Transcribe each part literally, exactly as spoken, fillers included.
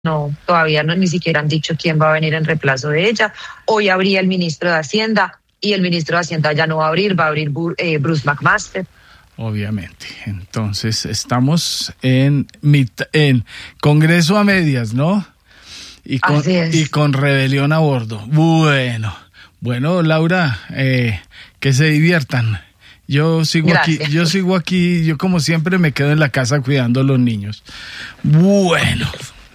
no, todavía no, ni siquiera han dicho quién va a venir en reemplazo de ella. Hoy abría el ministro de Hacienda y el ministro de Hacienda ya no va a abrir, va a abrir eh, Bruce McMaster. Obviamente. Entonces estamos en, mit- en Congreso a medias, ¿no? Y con, Así es. y con rebelión a bordo. Bueno, bueno, Laura, eh, que se diviertan. Yo sigo Gracias. aquí, yo sigo aquí, yo como siempre me quedo en la casa cuidando a los niños. Bueno,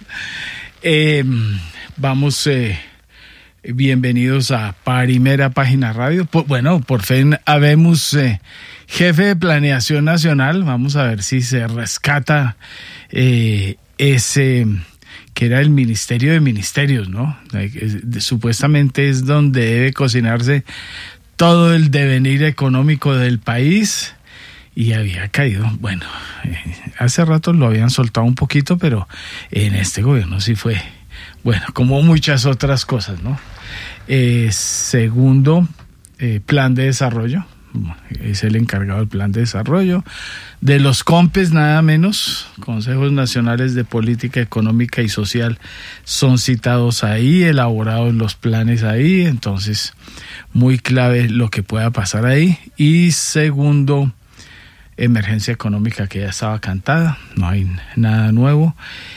eh, vamos, eh, bienvenidos a Primera Página Radio. Por, bueno, por fin habemos eh, jefe de Planeación Nacional. Vamos a ver si se rescata eh, ese que era el Ministerio de Ministerios, ¿no? Supuestamente es donde debe cocinarse todo el devenir económico del país, y había caído, bueno, eh, hace rato lo habían soltado un poquito, pero en este gobierno sí fue, bueno, como muchas otras cosas, ¿no? Eh, segundo, eh, plan de desarrollo, es el encargado del plan de desarrollo, de los COMPES nada menos, Consejos Nacionales de Política Económica y Social, son citados ahí, elaborados los planes ahí, entonces muy clave lo que pueda pasar ahí. Y segundo, emergencia económica que ya estaba cantada, no hay nada nuevo.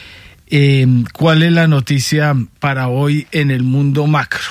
Eh, ¿cuál es la noticia para hoy en el mundo macro?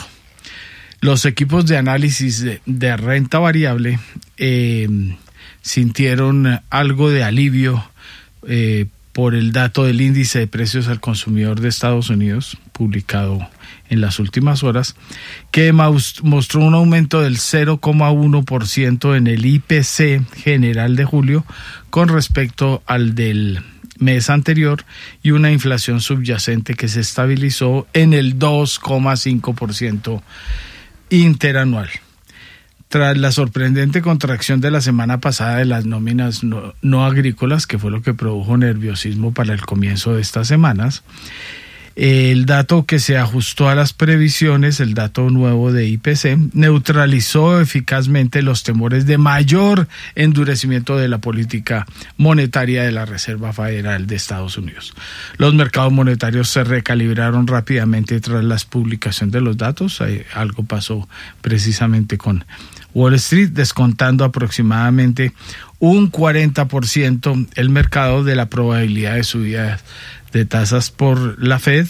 Los equipos de análisis de, de renta variable eh, sintieron algo de alivio eh, por el dato del índice de precios al consumidor de Estados Unidos, publicado en las últimas horas, que mostró un aumento del cero coma uno por ciento en el I P C general de julio con respecto al del mes anterior, y una inflación subyacente que se estabilizó en el dos coma cinco por ciento interanual. Tras la sorprendente contracción de la semana pasada de las nóminas no, no agrícolas, que fue lo que produjo nerviosismo para el comienzo de estas semanas, el dato que se ajustó a las previsiones, el dato nuevo de I P C, neutralizó eficazmente los temores de mayor endurecimiento de la política monetaria de la Reserva Federal de Estados Unidos. Los mercados monetarios se recalibraron rápidamente tras la publicación de los datos. Algo pasó precisamente con Wall Street, descontando aproximadamente un cuarenta por ciento el mercado de la probabilidad de subida de tasas por la Fed,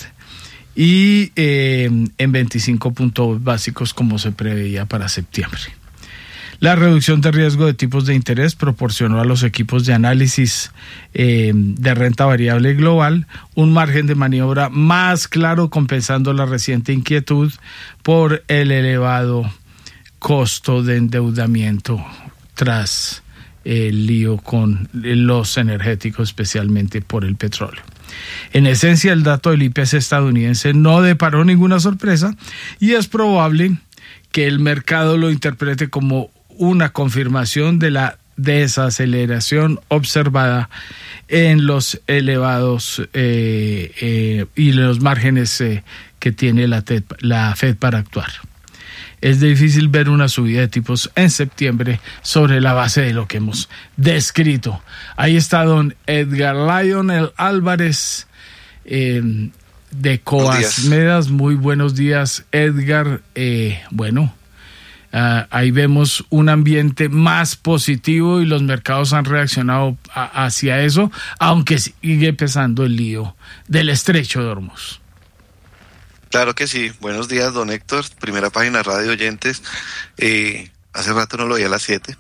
y eh, en veinticinco puntos básicos como se preveía para septiembre. La reducción de riesgo de tipos de interés proporcionó a los equipos de análisis eh, de renta variable global un margen de maniobra más claro, compensando la reciente inquietud por el elevado costo de endeudamiento tras el lío con los energéticos, especialmente por el petróleo. En esencia, el dato del I P C estadounidense no deparó ninguna sorpresa, y es probable que el mercado lo interprete como una confirmación de la desaceleración observada en los elevados eh, eh, y los márgenes eh, que tiene la, TED, la Fed para actuar. Es difícil ver una subida de tipos en septiembre sobre la base de lo que hemos descrito. Ahí está don Edgar Lionel Álvarez eh, de Coasmedas. Muy buenos días, Edgar. Eh, bueno, uh, ahí vemos un ambiente más positivo y los mercados han reaccionado a, hacia eso, aunque sigue pesando el lío del estrecho de Hormuz. Claro que sí. Buenos días, don Héctor. Primera Página Radio, oyentes. Eh, hace rato no lo vi a las siete.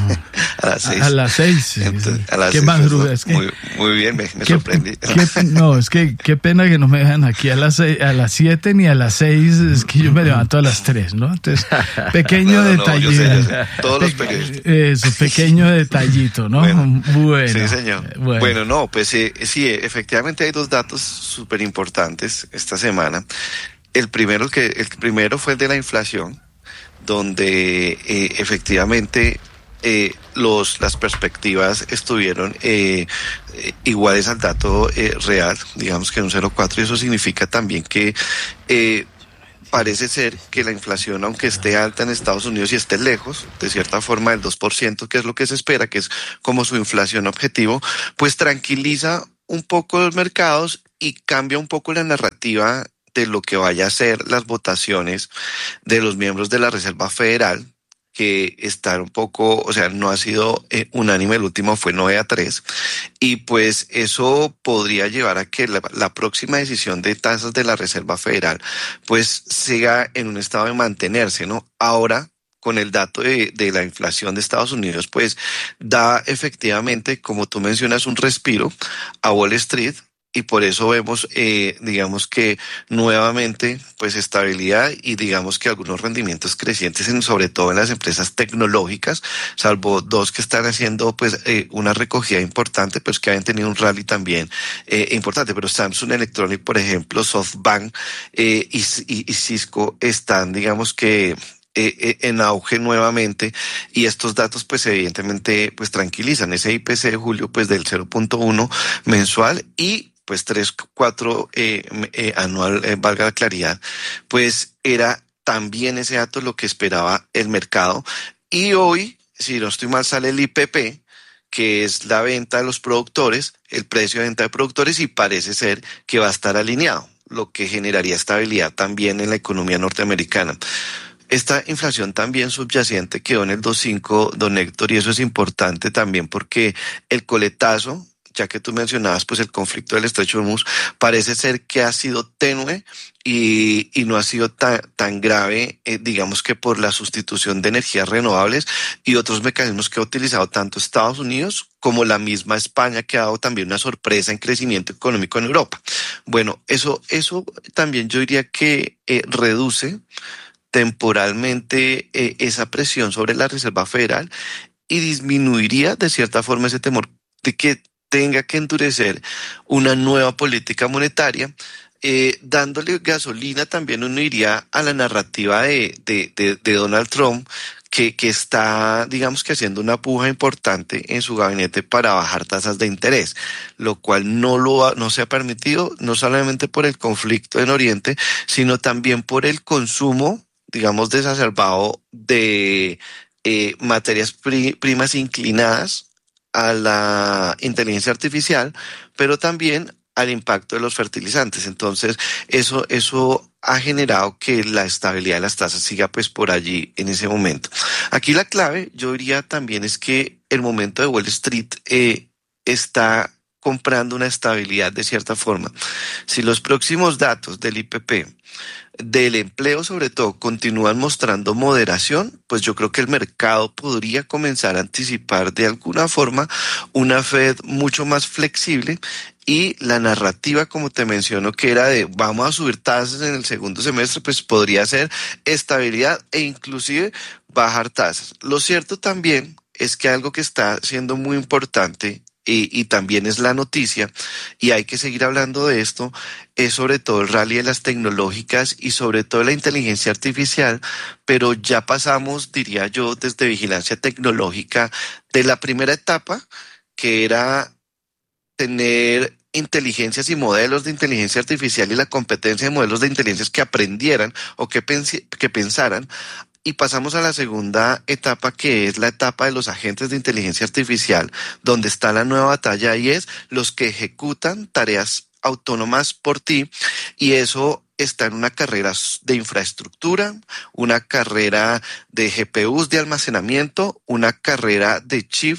a las seis. A las seis. Entonces, a las qué seis, madruga. Es que, muy, muy bien, me, me qué, sorprendí. Qué, no, es que qué pena que no me dejan aquí a las seis, a las siete ni a las seis. Es que yo me levanto a las tres, ¿no? Entonces, pequeño no, no, detallito. No, yo sé, yo sé. Todos los periodistas. Eso, pequeño detallito, ¿no? Bueno, bueno. Sí, señor. Bueno, bueno no, pues eh, sí, efectivamente hay dos datos súper importantes esta semana. El primero, que, el primero fue el de la inflación, donde eh, efectivamente eh, los, las perspectivas estuvieron eh, eh, iguales al dato eh, real, digamos que en un cero coma cuatro, y eso significa también que eh, parece ser que la inflación, aunque esté alta en Estados Unidos y esté lejos, de cierta forma, del dos por ciento, que es lo que se espera, que es como su inflación objetivo, pues tranquiliza un poco los mercados y cambia un poco la narrativa de lo que vaya a ser las votaciones de los miembros de la Reserva Federal, que están un poco, o sea, no ha sido eh, unánime, el último fue nueve a tres, y pues eso podría llevar a que la, la próxima decisión de tasas de la Reserva Federal pues siga en un estado de mantenerse, ¿no? Ahora, con el dato de, de la inflación de Estados Unidos, pues da efectivamente, como tú mencionas, un respiro a Wall Street. Y por eso vemos, eh, digamos que nuevamente, pues estabilidad y digamos que algunos rendimientos crecientes, en, sobre todo en las empresas tecnológicas, salvo dos que están haciendo pues eh, una recogida importante, pues que han tenido un rally también eh, importante. Pero Samsung Electronics, por ejemplo, SoftBank eh, y, y, y Cisco están, digamos que Eh, en auge nuevamente, y estos datos pues evidentemente pues tranquilizan. Ese I P C de julio pues del cero punto uno mensual y pues tres punto cuatro eh, eh, anual, eh, valga la claridad, pues era también ese dato lo que esperaba el mercado. Y hoy, si no estoy mal, sale el I P P, que es la venta de los productores, el precio de venta de productores, y parece ser que va a estar alineado, lo que generaría estabilidad también en la economía norteamericana. Esta inflación también subyacente quedó en el dos punto cinco, don Héctor, y eso es importante también porque el coletazo, ya que tú mencionabas pues el conflicto del Estrecho de Hormuz, parece ser que ha sido tenue y, y no ha sido tan, tan grave, eh, digamos que por la sustitución de energías renovables y otros mecanismos que ha utilizado tanto Estados Unidos como la misma España, que ha dado también una sorpresa en crecimiento económico en Europa. Bueno, eso, eso también yo diría que eh, reduce temporalmente eh, esa presión sobre la Reserva Federal y disminuiría de cierta forma ese temor de que tenga que endurecer una nueva política monetaria, eh, dándole gasolina. También uno iría a la narrativa de, de, de, de Donald Trump, que, que está, digamos que haciendo una puja importante en su gabinete para bajar tasas de interés, lo cual no lo ha, no se ha permitido, no solamente por el conflicto en Oriente, sino también por el consumo, digamos, desacerbado de eh, materias pri- primas inclinadas a la inteligencia artificial, pero también al impacto de los fertilizantes. Entonces, eso, eso ha generado que la estabilidad de las tasas siga pues por allí en ese momento. Aquí la clave, yo diría también, es que el momento de Wall Street eh, está comprando una estabilidad de cierta forma. Si los próximos datos del I P P, del empleo sobre todo, continúan mostrando moderación, pues yo creo que el mercado podría comenzar a anticipar de alguna forma una Fed mucho más flexible, y la narrativa, como te menciono, que era de vamos a subir tasas en el segundo semestre, pues podría ser estabilidad e inclusive bajar tasas. Lo cierto también es que algo que está siendo muy importante, Y, y también es la noticia, y hay que seguir hablando de esto, es sobre todo el rally de las tecnológicas y sobre todo la inteligencia artificial, pero ya pasamos, diría yo, desde vigilancia tecnológica de la primera etapa, que era tener inteligencias y modelos de inteligencia artificial y la competencia de modelos de inteligencia que aprendieran o que, pens- que pensaran. Y pasamos a la segunda etapa, que es la etapa de los agentes de inteligencia artificial, donde está la nueva batalla, y es los que ejecutan tareas autónomas por ti, y eso está en una carrera de infraestructura, una carrera de G P Us de almacenamiento, una carrera de chip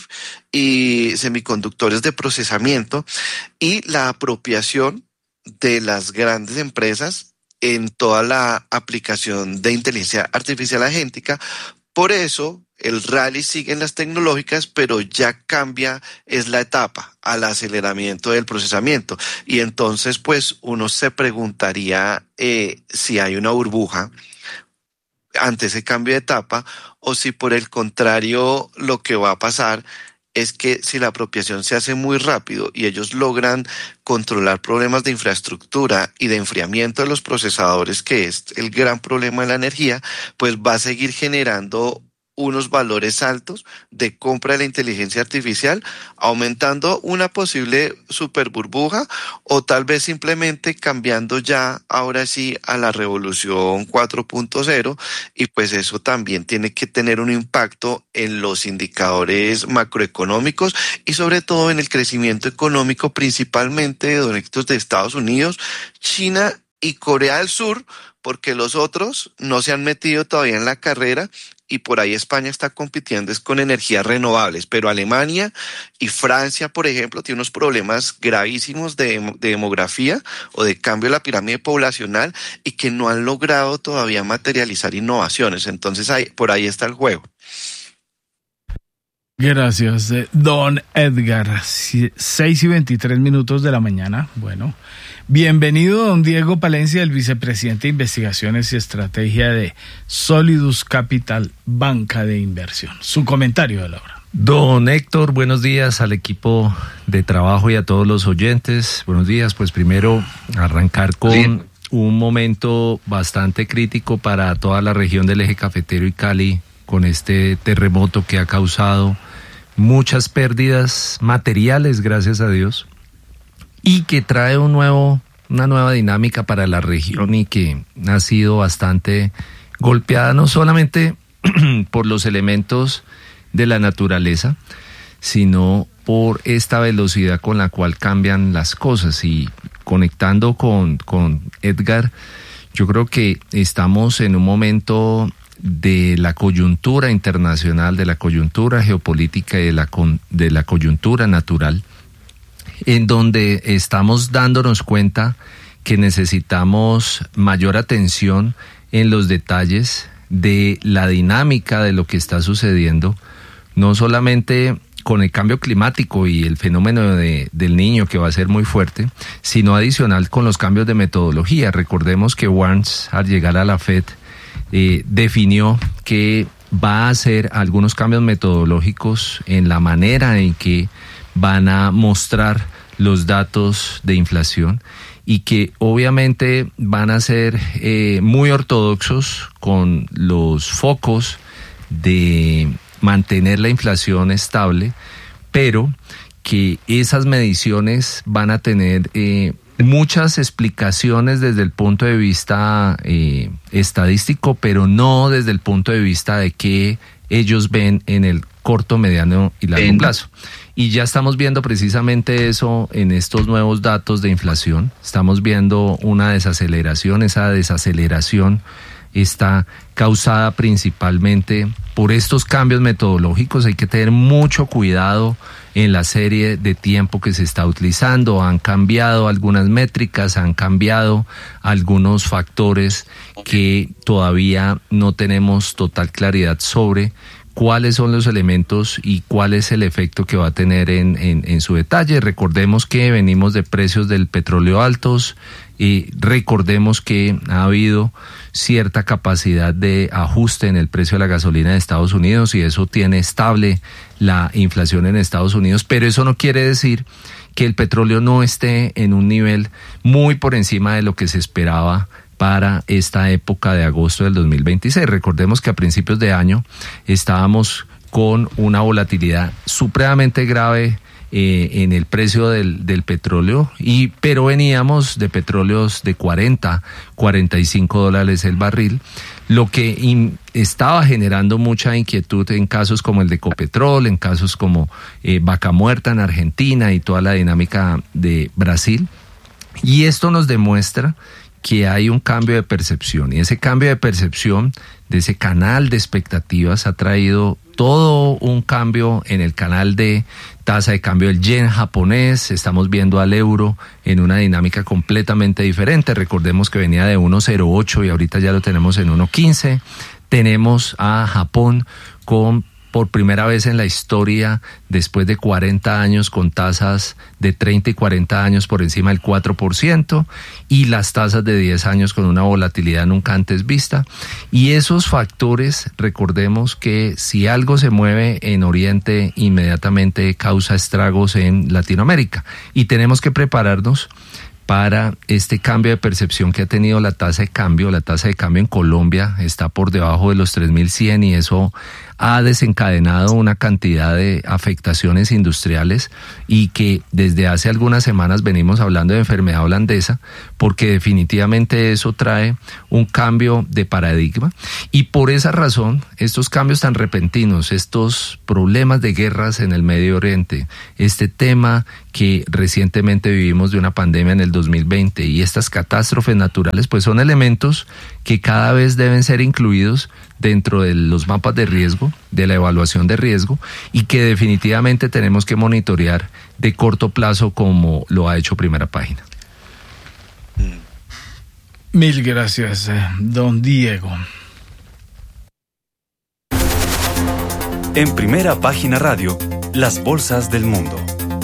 y semiconductores de procesamiento, y la apropiación de las grandes empresas en toda la aplicación de inteligencia artificial agéntica. Por eso el rally sigue en las tecnológicas, pero ya cambia, es la etapa al aceleramiento del procesamiento. Y entonces pues uno se preguntaría eh, si hay una burbuja ante ese cambio de etapa, o si por el contrario lo que va a pasar es que si la apropiación se hace muy rápido y ellos logran controlar problemas de infraestructura y de enfriamiento de los procesadores, que es el gran problema de la energía, pues va a seguir generando unos valores altos de compra de la inteligencia artificial, aumentando una posible super burbuja o tal vez simplemente cambiando ya ahora sí a la revolución cuatro punto cero, y pues eso también tiene que tener un impacto en los indicadores macroeconómicos y sobre todo en el crecimiento económico, principalmente de de Estados Unidos, China y Corea del Sur, porque los otros no se han metido todavía en la carrera y por ahí España está compitiendo es con energías renovables, pero Alemania y Francia, por ejemplo, tienen unos problemas gravísimos de, de demografía o de cambio de la pirámide poblacional y que no han logrado todavía materializar innovaciones. Entonces ahí, por ahí está el juego. Gracias, don Edgar. seis y veintitrés minutos de la mañana. Bueno, bienvenido don Diego Palencia, el vicepresidente de Investigaciones y Estrategia de Solidus Capital, banca de inversión. Su comentario de la hora. Don Héctor, buenos días al equipo de trabajo y a todos los oyentes. Buenos días. Pues primero arrancar con sí. un momento bastante crítico para toda la región del eje cafetero y Cali, con este terremoto que ha causado muchas pérdidas materiales, gracias a Dios, y que trae un nuevo, una nueva dinámica para la región y que ha sido bastante golpeada no solamente por los elementos de la naturaleza, sino por esta velocidad con la cual cambian las cosas. Y conectando con, con Edgar, yo creo que estamos en un momento de la coyuntura internacional, de la coyuntura geopolítica y de la, de la coyuntura natural, en donde estamos dándonos cuenta que necesitamos mayor atención en los detalles de la dinámica de lo que está sucediendo, no solamente con el cambio climático y el fenómeno de, del niño, que va a ser muy fuerte, sino adicional con los cambios de metodología. Recordemos que Warnes, al llegar a la Fed, Eh, definió que va a hacer algunos cambios metodológicos en la manera en que van a mostrar los datos de inflación y que obviamente van a ser eh, muy ortodoxos con los focos de mantener la inflación estable, pero que esas mediciones van a tener eh, muchas explicaciones desde el punto de vista eh, estadístico, pero no desde el punto de vista de qué ellos ven en el corto, mediano y largo plazo. Y ya estamos viendo precisamente eso en estos nuevos datos de inflación. Estamos viendo una desaceleración. Esa desaceleración está causada principalmente por estos cambios metodológicos. Hay que tener mucho cuidado en la serie de tiempo que se está utilizando. Han cambiado algunas métricas, han cambiado algunos factores que todavía no tenemos total claridad sobre cuáles son los elementos y cuál es el efecto que va a tener en, en, en su detalle. Recordemos que venimos de precios del petróleo altos y recordemos que ha habido cierta capacidad de ajuste en el precio de la gasolina de Estados Unidos y eso tiene estable la inflación en Estados Unidos, pero eso no quiere decir que el petróleo no esté en un nivel muy por encima de lo que se esperaba para esta época de agosto del dos mil veintiséis. Recordemos que a principios de año estábamos con una volatilidad supremamente grave eh, en el precio del, del petróleo, y pero veníamos de petróleos de cuarenta, cuarenta y cinco dólares el barril, lo que in, estaba generando mucha inquietud en casos como el de Ecopetrol, en casos como eh, Vaca Muerta en Argentina y toda la dinámica de Brasil. Y esto nos demuestra que hay un cambio de percepción, y ese cambio de percepción de ese canal de expectativas ha traído todo un cambio en el canal de tasa de cambio del yen japonés. Estamos viendo al euro en una dinámica completamente diferente. Recordemos que venía de uno cero ocho y ahorita ya lo tenemos en uno quince. Tenemos a Japón con por primera vez en la historia, después de cuarenta años, con tasas de treinta y cuarenta años por encima del cuatro por ciento, y las tasas de diez años con una volatilidad nunca antes vista. Y esos factores, recordemos que si algo se mueve en Oriente, inmediatamente causa estragos en Latinoamérica. Y tenemos que prepararnos para este cambio de percepción que ha tenido la tasa de cambio. La tasa de cambio en Colombia está por debajo de los tres mil cien y eso ha desencadenado una cantidad de afectaciones industriales y que desde hace algunas semanas venimos hablando de enfermedad holandesa, porque definitivamente eso trae un cambio de paradigma y por esa razón estos cambios tan repentinos, estos problemas de guerras en el Medio Oriente, este tema que recientemente vivimos de una pandemia en el dos mil veinte y estas catástrofes naturales, pues son elementos que cada vez deben ser incluidos dentro de los mapas de riesgo, de la evaluación de riesgo, y que definitivamente tenemos que monitorear de corto plazo como lo ha hecho Primera Página. Mil gracias, don Diego. En Primera Página Radio, las bolsas del mundo.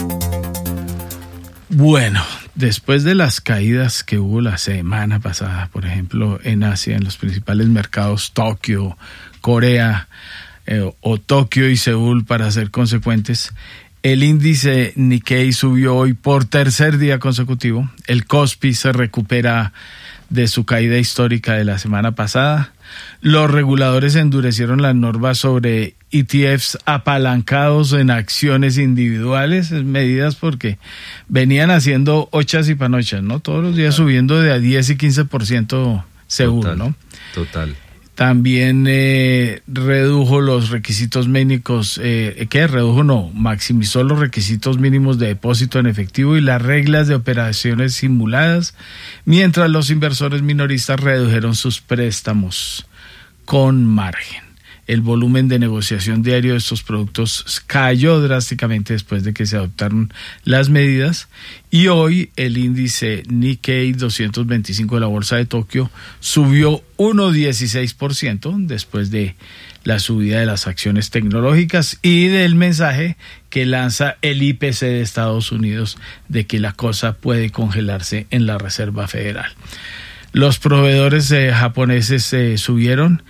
Bueno, después de las caídas que hubo la semana pasada, por ejemplo, en Asia, en los principales mercados, Tokio, Corea, eh, o Tokio y Seúl, para ser consecuentes, el índice Nikkei subió hoy por tercer día consecutivo. El Kospi se recupera de su caída histórica de la semana pasada. Los reguladores endurecieron las normas sobre E T Fs apalancados en acciones individuales, medidas porque venían haciendo ochas y panochas, ¿no? Todos los días subiendo de a diez y quince por ciento seguro, total, ¿no? Total. También eh, redujo los requisitos mínimos, eh, ¿qué? Redujo, no, maximizó los requisitos mínimos de depósito en efectivo y las reglas de operaciones simuladas, mientras los inversores minoristas redujeron sus préstamos con margen. El volumen de negociación diario de estos productos cayó drásticamente después de que se adoptaron las medidas y hoy el índice Nikkei doscientos veinticinco de la Bolsa de Tokio subió uno coma dieciséis por ciento después de la subida de las acciones tecnológicas y del mensaje que lanza el I P C de Estados Unidos de que la cosa puede congelarse en la Reserva Federal. Los proveedores eh, japoneses eh, subieron.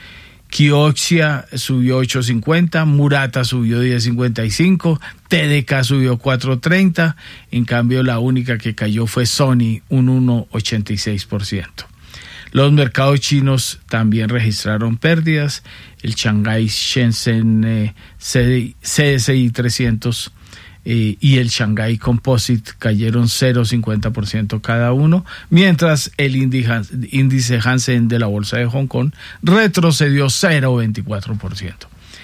Kioxia subió ocho cincuenta, Murata subió diez cincuenta y cinco, T D K subió cuatro treinta, en cambio la única que cayó fue Sony, un uno ochenta y seis por ciento. Los mercados chinos también registraron pérdidas, el Shanghai Shenzhen eh, C S I trescientos eh, y el Shanghai Composite cayeron cero coma cincuenta por ciento cada uno, mientras el índice Hansen de la Bolsa de Hong Kong retrocedió cero coma veinticuatro por ciento.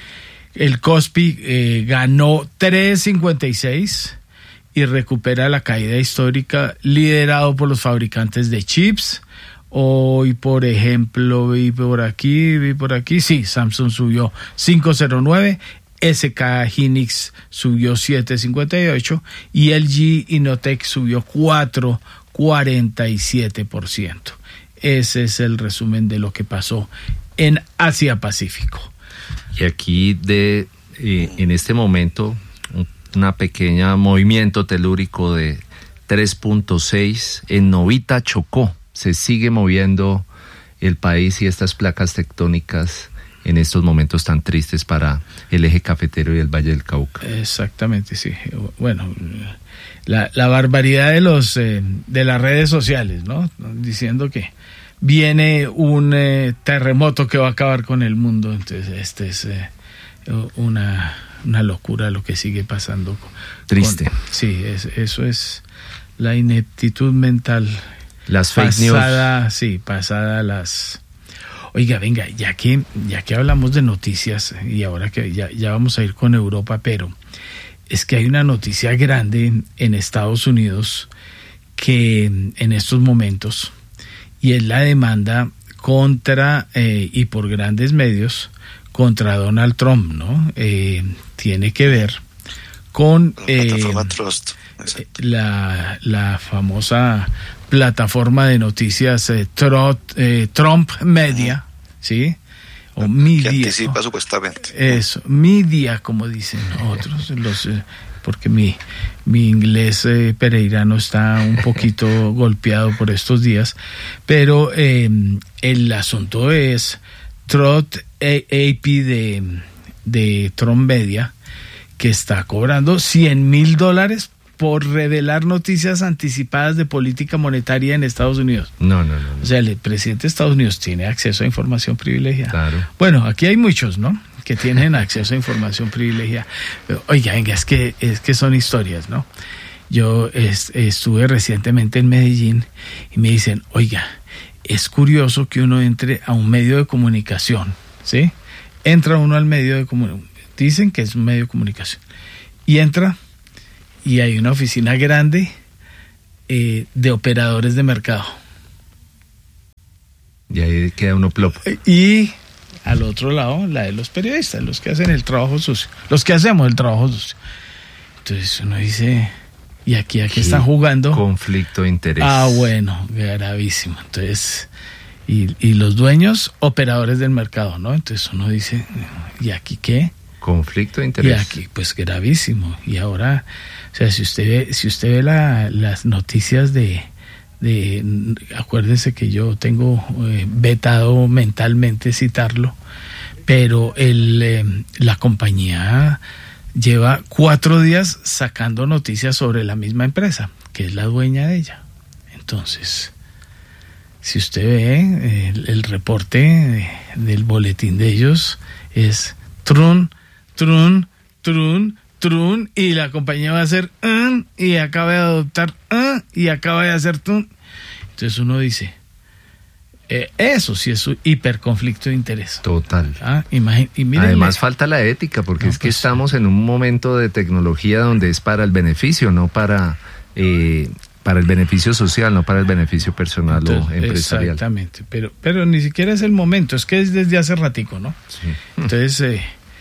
El Kospi eh, ganó tres coma cincuenta y seis y recupera la caída histórica liderado por los fabricantes de chips. Hoy, por ejemplo, vi por aquí, vi por aquí, sí, Samsung subió cinco coma cero nueve, S K Hynix subió siete coma cincuenta y ocho y L G Innotek subió cuatro coma cuarenta y siete por ciento. Ese es el resumen de lo que pasó en Asia Pacífico. Y aquí de eh, en este momento una pequeña movimiento telúrico de tres punto seis en Novita, Chocó. Se sigue moviendo el país y estas placas tectónicas en estos momentos tan tristes para el eje cafetero y el Valle del Cauca. Exactamente, sí. Bueno, la, la barbaridad de los eh, de las redes sociales, ¿no? Diciendo que viene un eh, terremoto que va a acabar con el mundo. Entonces, este es eh, una, una locura lo que sigue pasando. Triste. Con, sí, es, eso es la ineptitud mental. Las fake pasada, news. Sí, pasada las... Oiga, venga, ya que, ya que hablamos de noticias y ahora que ya, ya vamos a ir con Europa, pero es que hay una noticia grande en, en Estados Unidos que en estos momentos, y es la demanda contra, eh, y por grandes medios, contra Donald Trump, ¿no? Eh, tiene que ver con eh, plataforma Trust. La, la famosa plataforma de noticias eh, Trot, eh, Trump Media, ¿sí? O Media. Que anticipa supuestamente. Eso, Media, como dicen otros, los, eh, porque mi, mi inglés eh, pereirano está un poquito golpeado por estos días, pero eh, el asunto es Trot A P de, de Trump Media, que está cobrando cien mil dólares por revelar noticias anticipadas de política monetaria en Estados Unidos. No, no, no, no. O sea, el presidente de Estados Unidos tiene acceso a información privilegiada. Claro. Bueno, aquí hay muchos, ¿no? que tienen acceso a información privilegiada. Pero, oiga, venga, es que, es que son historias, ¿no? Yo es, estuve recientemente en Medellín y me dicen, oiga, es curioso que uno entre a un medio de comunicación, ¿sí? Entra uno al medio de comunicación, dicen que es un medio de comunicación, y entra y hay una oficina grande eh, de operadores de mercado. Y ahí queda uno plop. Y al otro lado, la de los periodistas, los que hacen el trabajo sucio, los que hacemos el trabajo sucio. Entonces uno dice, ¿y aquí a qué están jugando? Conflicto de interés. Ah, bueno, gravísimo. Entonces, y, y los dueños, operadores del mercado, ¿no? Entonces uno dice, ¿y aquí qué? Conflicto de interés. Y aquí, pues gravísimo. Y ahora, o sea, si usted ve, si usted ve la, las noticias de, de, acuérdese que yo tengo eh, vetado mentalmente citarlo, pero el, eh, la compañía lleva cuatro días sacando noticias sobre la misma empresa, que es la dueña de ella. Entonces, si usted ve el, el reporte de, del boletín de ellos, es trun, trun, trun, trun, y la compañía va a hacer uh, y acaba de adoptar uh, y acaba de hacer trun. Entonces uno dice, eh, eso sí es un hiperconflicto de interés. Total. Ah, imagín, y mírenle. Además falta la ética, porque no, es que pues, estamos en un momento de tecnología donde es para el beneficio, no para eh, para el beneficio social, no para el beneficio personal. Entonces, o empresarial. Exactamente, pero pero ni siquiera es el momento, es que es desde hace ratico, ¿no? Sí. Entonces, eh,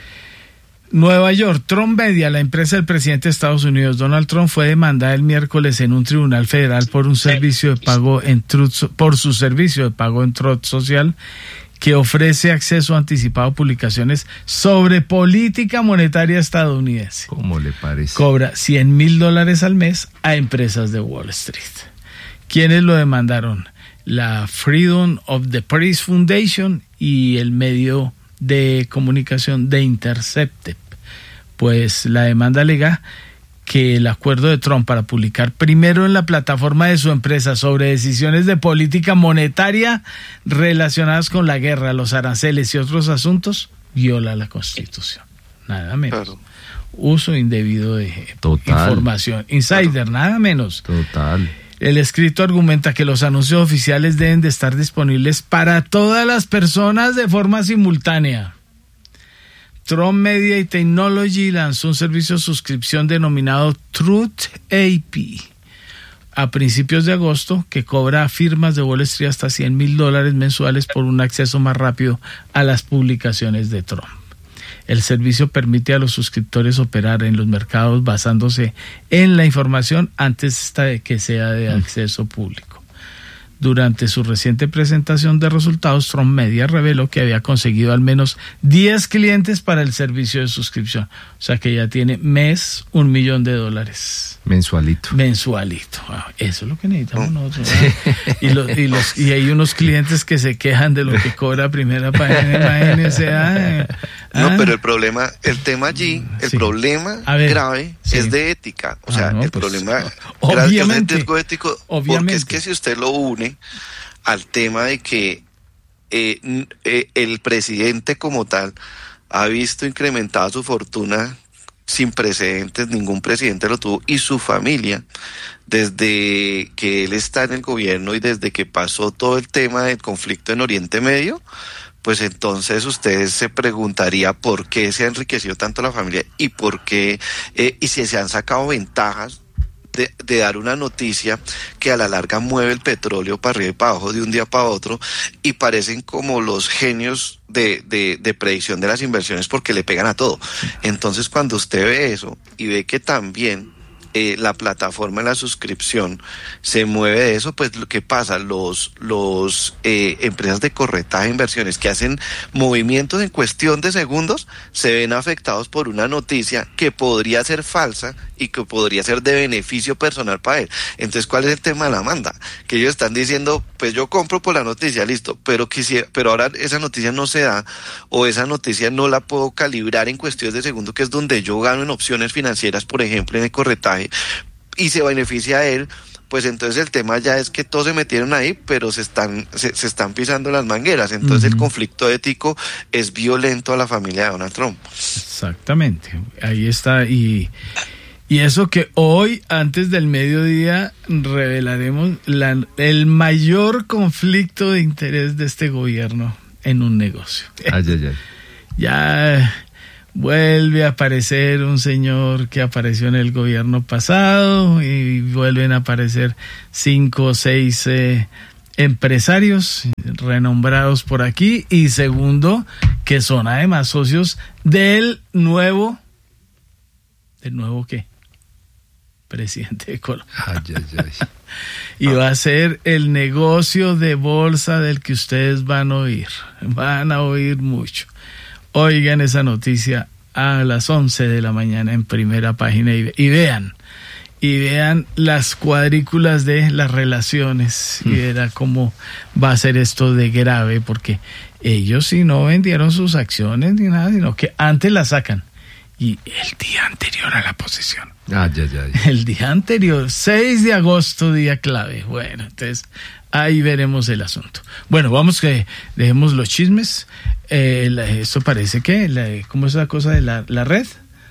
Nueva York, Trump Media, la empresa del presidente de Estados Unidos, Donald Trump, fue demandada el miércoles en un tribunal federal por un servicio de pago en Truth, por su servicio de pago en Truth Social, que ofrece acceso anticipado a publicaciones sobre política monetaria estadounidense. ¿Cómo le parece? Cobra cien mil dólares al mes a empresas de Wall Street. ¿Quiénes lo demandaron? La Freedom of the Press Foundation y el medio de comunicación The Intercept. Pues la demanda alega que el acuerdo de Trump para publicar primero en la plataforma de su empresa sobre decisiones de política monetaria relacionadas con la guerra, los aranceles y otros asuntos viola la Constitución. Nada menos. Claro. Uso indebido de Total. información. Insider, claro. Nada menos. Total. El escrito argumenta que los anuncios oficiales deben de estar disponibles para todas las personas de forma simultánea. Trump Media y Technology lanzó un servicio de suscripción denominado Truth A P a principios de agosto, que cobra a firmas de Wall Street hasta cien mil dólares mensuales por un acceso más rápido a las publicaciones de Trump. El servicio permite a los suscriptores operar en los mercados basándose en la información antes de que sea de acceso público. Durante su reciente presentación de resultados, Trump Media reveló que había conseguido al menos diez clientes para el servicio de suscripción. O sea que ya tiene mes un millón de dólares. Mensualito. Mensualito. Eso es lo que necesitamos nosotros. Y, los, y, los, y hay unos clientes que se quejan de lo que cobra primera página. Imagínense. Ah, no, ah. pero el problema, el tema allí, el sí. problema ver, grave sí. es de ética. O sea, ah, no, el pues, problema obviamente, es de ético, obviamente. Porque es que si usted lo une al tema de que eh, eh, el presidente como tal ha visto incrementada su fortuna sin precedentes, ningún presidente lo tuvo, y su familia, desde que él está en el gobierno y desde que pasó todo el tema del conflicto en Oriente Medio, pues entonces ustedes se preguntaría por qué se ha enriquecido tanto la familia y por qué, eh, y si se han sacado ventajas De, de dar una noticia que a la larga mueve el petróleo para arriba y para abajo de un día para otro, y parecen como los genios de, de, de predicción de las inversiones porque le pegan a todo. Entonces cuando usted ve eso y ve que también eh, la plataforma de la suscripción se mueve de eso, pues lo que pasa, los los eh, empresas de corretaje de inversiones que hacen movimientos en cuestión de segundos se ven afectados por una noticia que podría ser falsa y que podría ser de beneficio personal para él. Entonces, ¿cuál es el tema de la manda? Que ellos están diciendo, pues yo compro por la noticia, listo, pero quisiera, pero ahora esa noticia no se da, o esa noticia no la puedo calibrar en cuestiones de segundos, que es donde yo gano en opciones financieras, por ejemplo, en el corretaje, y se beneficia a él, pues entonces el tema ya es que todos se metieron ahí, pero se están se, se están pisando las mangueras. Entonces uh-huh. el conflicto ético es violento a la familia de Donald Trump. Exactamente, ahí está. Y, y eso que hoy, antes del mediodía, revelaremos la, el mayor conflicto de interés de este gobierno en un negocio. Ay, ay, ay. Ya vuelve a aparecer un señor que apareció en el gobierno pasado y vuelven a aparecer cinco o seis eh, empresarios renombrados por aquí, y segundo, que son además socios del nuevo, ¿del nuevo qué? Presidente de Colombia. Ay, ay, ay. Y va a ser el negocio de bolsa del que ustedes van a oír, van a oír mucho. Oigan esa noticia a las once de la mañana en Primera Página y, y vean, y vean las cuadrículas de las relaciones y verá cómo va a ser esto de grave, porque ellos sí no vendieron sus acciones ni nada, sino que antes las sacan y el día anterior a la posesión. Ay, ay, ay. El día anterior, seis de agosto, día clave. Bueno, entonces ahí veremos el asunto. Bueno, vamos que dejemos los chismes. Eh, la, esto parece que, la, ¿cómo es la cosa de la, la red?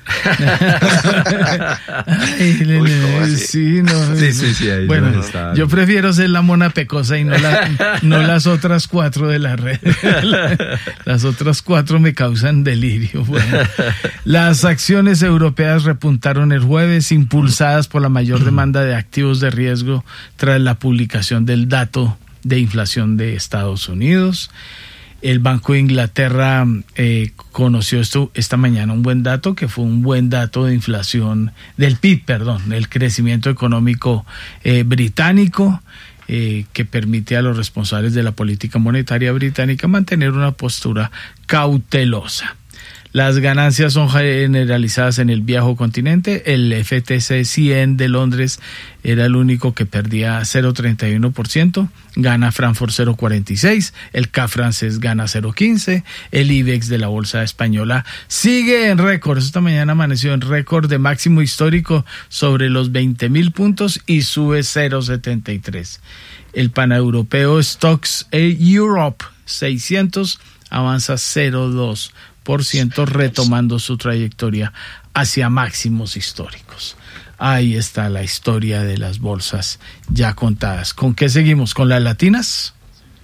Ay, le, Uy, le, sí, no, sí, sí, sí, ahí bueno, no está. Yo prefiero ser la mona pecosa y no, la, no las otras cuatro de la red. Las otras cuatro me causan delirio. Bueno, las acciones europeas repuntaron el jueves, impulsadas por la mayor demanda de activos de riesgo tras la publicación del dato de inflación de Estados Unidos. El Banco de Inglaterra eh, conoció esto esta mañana, un buen dato, que fue un buen dato de inflación, del P I B, perdón, del crecimiento económico eh, británico, eh, que permite a los responsables de la política monetaria británica mantener una postura cautelosa. Las ganancias son generalizadas en el viejo continente. El F T S E cien de Londres era el único que perdía cero coma treinta y uno por ciento. Gana Frankfurt cero coma cuarenta y seis por ciento. El C A C francés gana cero coma quince por ciento. El IBEX de la bolsa española sigue en récord. Esta mañana amaneció en récord de máximo histórico sobre los veinte mil puntos y sube cero coma setenta y tres. El paneuropeo Stocks Europe seiscientos avanza cero coma dos por ciento, retomando su trayectoria hacia máximos históricos. Ahí está la historia de las bolsas ya contadas. ¿Con qué seguimos? ¿Con las latinas?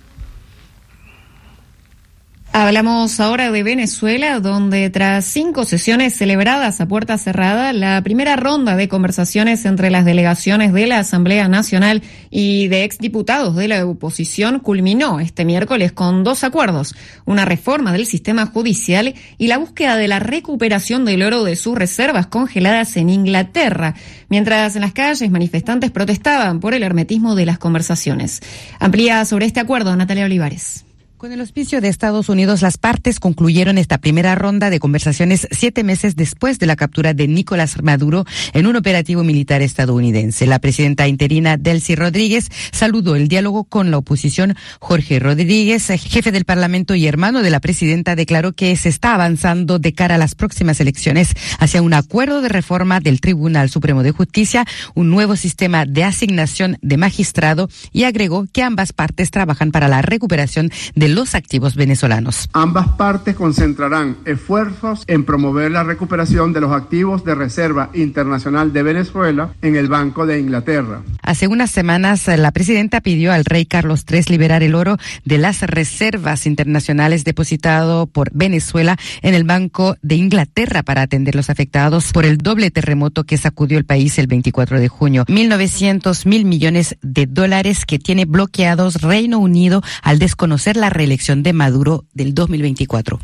Hablamos ahora de Venezuela, donde tras cinco sesiones celebradas a puerta cerrada, la primera ronda de conversaciones entre las delegaciones de la Asamblea Nacional y de exdiputados de la oposición culminó este miércoles con dos acuerdos: una reforma del sistema judicial y la búsqueda de la recuperación del oro de sus reservas congeladas en Inglaterra, mientras en las calles manifestantes protestaban por el hermetismo de las conversaciones. Amplía sobre este acuerdo Natalia Olivares. Con el auspicio de Estados Unidos, las partes concluyeron esta primera ronda de conversaciones siete meses después de la captura de Nicolás Maduro en un operativo militar estadounidense. La presidenta interina Delcy Rodríguez saludó el diálogo con la oposición. Jorge Rodríguez, jefe del Parlamento y hermano de la presidenta, declaró que se está avanzando de cara a las próximas elecciones hacia un acuerdo de reforma del Tribunal Supremo de Justicia, un nuevo sistema de asignación de magistrado, y agregó que ambas partes trabajan para la recuperación de los activos venezolanos. Ambas partes concentrarán esfuerzos en promover la recuperación de los activos de Reserva Internacional de Venezuela en el Banco de Inglaterra. Hace unas semanas, la presidenta pidió al rey Carlos tercero liberar el oro de las reservas internacionales depositado por Venezuela en el Banco de Inglaterra para atender los afectados por el doble terremoto que sacudió el país el veinticuatro de junio. mil novecientos mil millones de dólares que tiene bloqueados Reino Unido al desconocer la reelección de Maduro del dos mil veinticuatro.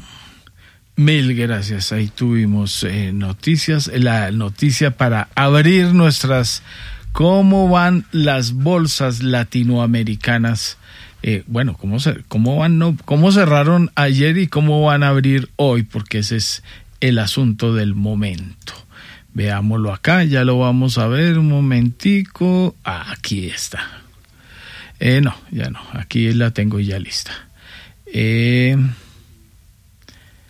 Mil gracias. Ahí tuvimos eh, noticias, la noticia para abrir nuestras, cómo van las bolsas latinoamericanas. Eh, bueno, cómo se, cómo van, no, cómo cerraron ayer y cómo van a abrir hoy, porque ese es el asunto del momento. Veámoslo acá, ya lo vamos a ver un momentico. Ah, aquí está. Eh, no, ya no, aquí la tengo ya lista. Eh,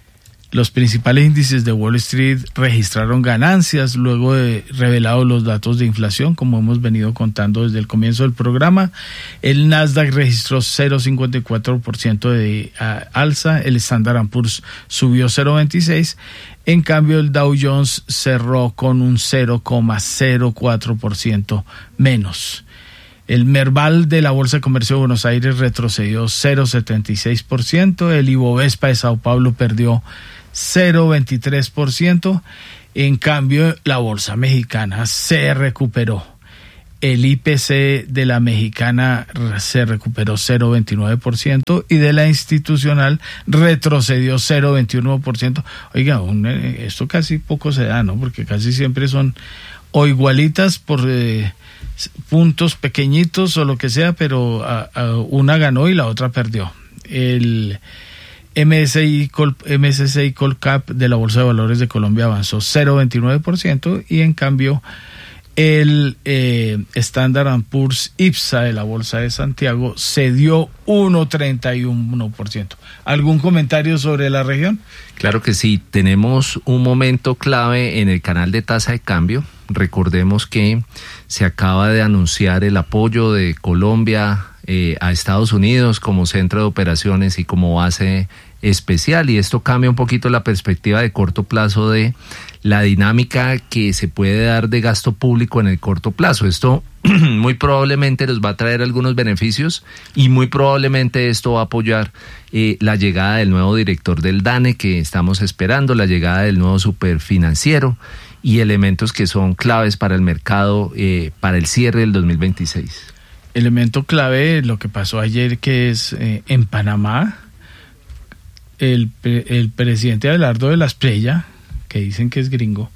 Los principales índices de Wall Street registraron ganancias luego de revelados los datos de inflación, como hemos venido contando desde el comienzo del programa. El Nasdaq registró cero coma cincuenta y cuatro por ciento de uh, alza, el Standard and Poor's subió cero coma veintiséis por ciento, en cambio el Dow Jones cerró con un cero coma cero cuatro por ciento menos. El Merval de la Bolsa de Comercio de Buenos Aires retrocedió cero coma setenta y seis por ciento, el Ibovespa de Sao Paulo perdió cero coma veintitrés por ciento, en cambio la Bolsa Mexicana se recuperó. El I P C de la Mexicana se recuperó cero coma veintinueve por ciento y de la institucional retrocedió cero coma veintiuno por ciento. Oiga, un, esto casi poco se da, ¿no? Porque casi siempre son o igualitas por eh, puntos pequeñitos o lo que sea, pero a, a una ganó y la otra perdió. El M S C I Col, M S C I Colcap de la Bolsa de Valores de Colombia avanzó cero coma veintinueve por ciento y en cambio el eh, Standard and Poor's I P S A de la Bolsa de Santiago cedió uno coma treinta y uno por ciento. ¿Algún comentario sobre la región? Claro que sí, tenemos un momento clave en el canal de tasa de cambio. Recordemos que se acaba de anunciar el apoyo de Colombia eh, a Estados Unidos como centro de operaciones y como base especial, y esto cambia un poquito la perspectiva de corto plazo de la dinámica que se puede dar de gasto público en el corto plazo. Esto muy probablemente nos va a traer algunos beneficios y muy probablemente esto va a apoyar eh, la llegada del nuevo director del DANE que estamos esperando, la llegada del nuevo superfinanciero y elementos que son claves para el mercado eh, para el cierre del dos mil veintiséis. Elemento clave, lo que pasó ayer, que es eh, en Panamá, el, el presidente Abelardo de la Espriella, que dicen que es gringo,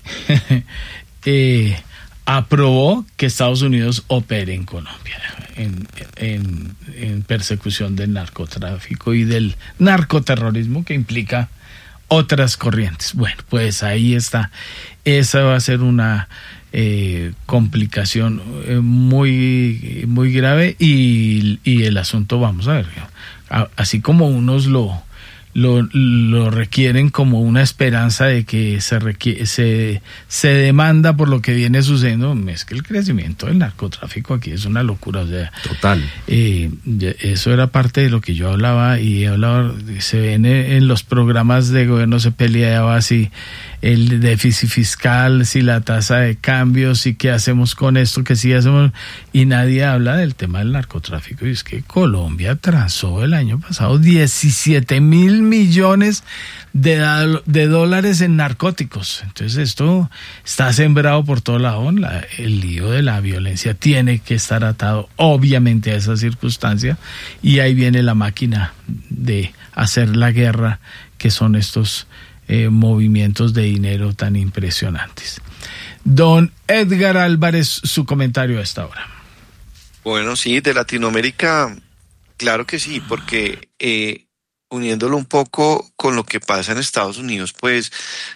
eh, aprobó que Estados Unidos opere en Colombia en, en, en persecución del narcotráfico y del narcoterrorismo que implica otras corrientes. Bueno, pues ahí está. Esa va a ser una eh, complicación eh, muy, muy grave y, y el asunto, vamos a ver, así como unos lo Lo, lo requieren como una esperanza de que se, requiere, se se demanda por lo que viene sucediendo. Es que el crecimiento del narcotráfico aquí es una locura, o sea, total. Eh, eso era parte de lo que yo hablaba y he hablado, se ven en los programas de gobierno, se peleaba si el déficit fiscal, si la tasa de cambio, si qué hacemos con esto, que sí hacemos, y nadie habla del tema del narcotráfico. Y es que Colombia transó el año pasado diecisiete mil millones de, de dólares en narcóticos. Entonces esto está sembrado por todo lado. La, el lío de la violencia tiene que estar atado obviamente a esa circunstancia, y ahí viene la máquina de hacer la guerra, que son estos eh, movimientos de dinero tan impresionantes. Don Edgar Álvarez, su comentario a esta hora. Bueno, sí, de Latinoamérica, claro que sí, porque eh, uniéndolo un poco con lo que pasa en Estados Unidos, pues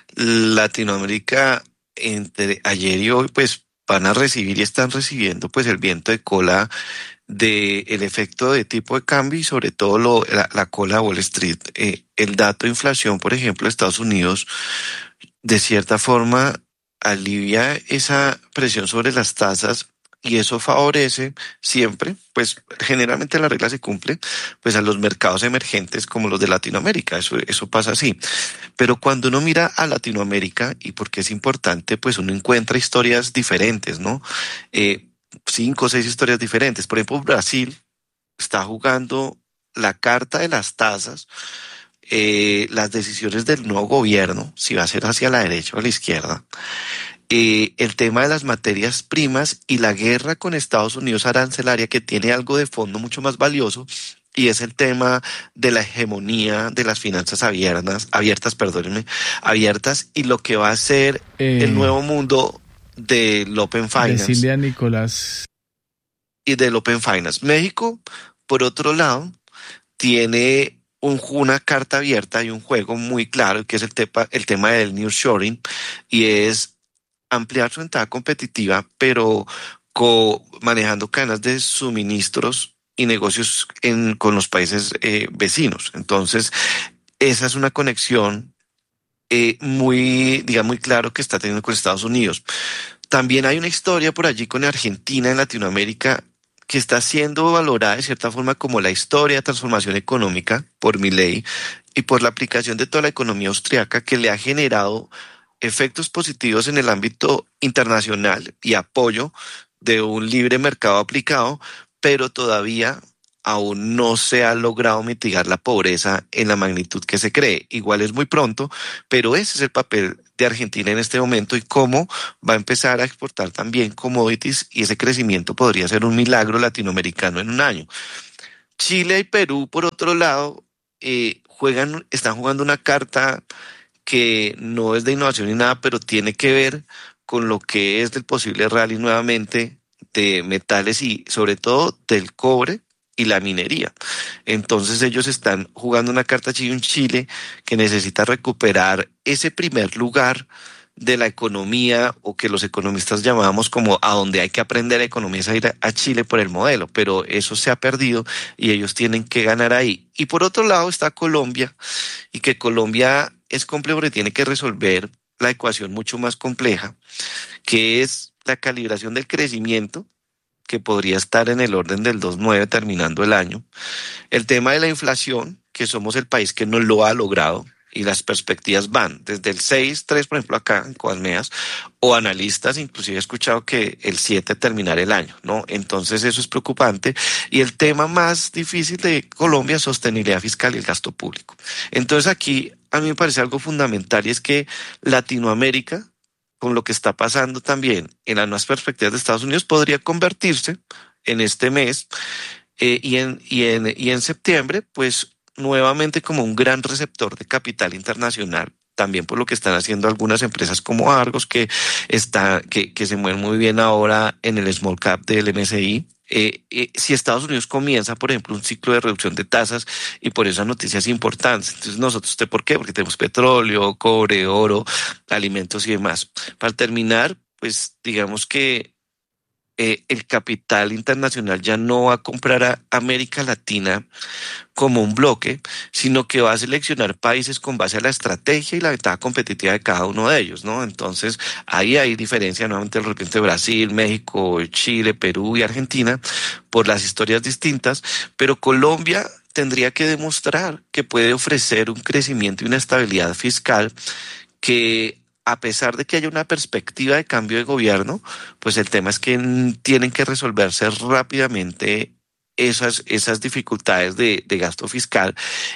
Latinoamérica entre ayer y hoy pues van a recibir y están recibiendo pues el viento de cola de el efecto de tipo de cambio y sobre todo lo, la, la cola de Wall Street. Eh, el dato de inflación, por ejemplo, de Estados Unidos, de cierta forma alivia esa presión sobre las tasas. Y eso favorece siempre, pues generalmente la regla se cumple, pues a los mercados emergentes como los de Latinoamérica, eso, eso pasa así. Pero cuando uno mira a Latinoamérica, y porque es importante, pues uno encuentra historias diferentes, ¿no? Eh, cinco o seis historias diferentes. Por ejemplo, Brasil está jugando la carta de las tasas, eh, las decisiones del nuevo gobierno, si va a ser hacia la derecha o a la izquierda. Eh, el tema de las materias primas y la guerra con Estados Unidos arancelaria, que tiene algo de fondo mucho más valioso, y es el tema de la hegemonía de las finanzas abiertas, abiertas, perdónenme, abiertas, y lo que va a ser eh, el nuevo mundo del Open Finance. Decirle a Nicolás. Y del Open Finance. México, por otro lado, tiene un, una carta abierta y un juego muy claro, que es el, tepa, el tema del nearshoring, y es ampliar su ventaja competitiva, pero co manejando cadenas de suministros y negocios en, con los países eh, vecinos. Entonces, esa es una conexión eh, muy, digamos, muy claro que está teniendo con Estados Unidos. También hay una historia por allí con Argentina en Latinoamérica que está siendo valorada de cierta forma como la historia de transformación económica por Milei y por la aplicación de toda la economía austriaca, que le ha generado efectos positivos en el ámbito internacional y apoyo de un libre mercado aplicado, pero todavía aún no se ha logrado mitigar la pobreza en la magnitud que se cree. Igual es muy pronto, pero ese es el papel de Argentina en este momento y cómo va a empezar a exportar también commodities, y ese crecimiento podría ser un milagro latinoamericano en un año. Chile y Perú, por otro lado, eh, juegan, están jugando una carta que no es de innovación ni nada, pero tiene que ver con lo que es del posible rally nuevamente de metales y sobre todo del cobre y la minería. Entonces ellos están jugando una carta Chile, un Chile que necesita recuperar ese primer lugar de la economía, o que los economistas llamábamos como a donde hay que aprender a economía, es a ir a Chile por el modelo, pero eso se ha perdido y ellos tienen que ganar ahí. Y por otro lado está Colombia, y que Colombia es complejo porque tiene que resolver la ecuación mucho más compleja, que es la calibración del crecimiento, que podría estar en el orden del dos punto nueve terminando el año. El tema de la inflación, que somos el país que no lo ha logrado, y las perspectivas van desde el seis, tres, por ejemplo, acá en Coasmeas, o analistas, inclusive he escuchado que el siete terminar el año, ¿no? Entonces eso es preocupante. Y el tema más difícil de Colombia es sostenibilidad fiscal y el gasto público. Entonces aquí a mí me parece algo fundamental, y es que Latinoamérica, con lo que está pasando también en las nuevas perspectivas de Estados Unidos, podría convertirse en este mes eh, y, en, y, en, y en septiembre, pues nuevamente como un gran receptor de capital internacional, también por lo que están haciendo algunas empresas como Argos, que, está, que, que se mueven muy bien ahora en el small cap del M S I. Eh, eh, si Estados Unidos comienza, por ejemplo, un ciclo de reducción de tasas, y por eso noticias importantes. Entonces nosotros, ¿por qué? Porque tenemos petróleo, cobre, oro, alimentos y demás. Para terminar, pues digamos que eh, el capital internacional ya no va a comprar a América Latina como un bloque, sino que va a seleccionar países con base a la estrategia y la ventaja competitiva de cada uno de ellos, ¿no? Entonces, ahí hay diferencia nuevamente entre Brasil, México, Chile, Perú y Argentina, por las historias distintas, pero Colombia tendría que demostrar que puede ofrecer un crecimiento y una estabilidad fiscal que, a pesar de que haya una perspectiva de cambio de gobierno, pues el tema es que tienen que resolverse rápidamente esas, esas dificultades de, de gasto fiscal,